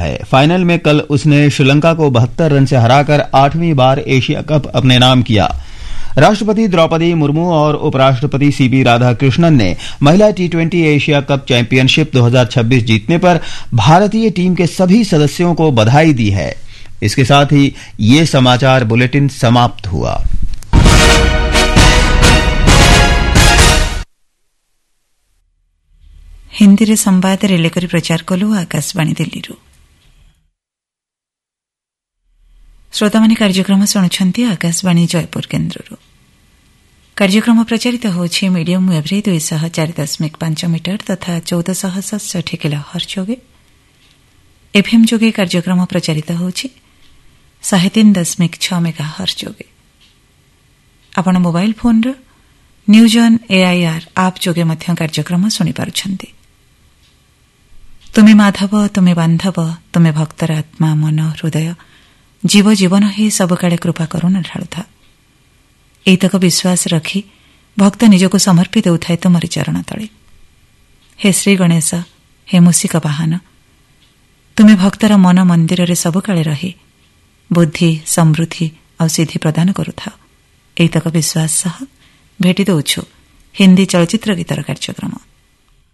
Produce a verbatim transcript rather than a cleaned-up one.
है। फाइनल में कल उसने श्रीलंका को बहत्तर रन से हराकर आठवीं बार एशिया कप अपने नाम किया। राष्ट्रपति द्रौपदी मुर्मू और उपराष्ट्रपति सीपी राधाकृष्णन ने महिला T twenty Asia cup championship दो हज़ार छब्बीस जीतने पर भारतीय टीम के सभी सदस्यों को बधाई दी है। इसके साथ ही ये समाचार बुलेटिन समाप्त हुआ। हिंदी रे संवाद रेले करी प्रचार कलु आकाशवाणी दिल्ली। श्रोता माने कार्यक्रम शुणुछंती आकाशवाणी जयपुर केन्द्र। कार्यक्रम प्रचारित होछि मीडियम वेब रे दुई सौ चार दशमिक पांच मीटर तथा चौदह सौ सतसठ किलो हर्ट्ज जोगे। एफएम जोगे कार्यक्रम प्रचारित होछि साढ़े तीन दशमिक छह मेगा हर्ट्ज जोगे। आपण mobile phone row news on AIR आप जोगे मध्य कार्यक्रम शुणी पारुछंती। तुमे माधव तुमे बांधव तुमे भक्तर आत्मा मन हृदय जीव जीवन ही सबकाले कृपा करुणा ढालुथा। एतक विश्वास रखी भक्त निजको समर्पित देउथाय तुमरी चरण तले। हे श्री गणेश हे मूषिक वाहन तुमे भक्तर मन मंदिर रे सबकाले रही बुद्धि समृद्धि और सिद्धि प्रदान करुथा। एतक विश्वास सह भेटी दउछु हिंदी चलचित्र गीतर कार्यक्रम।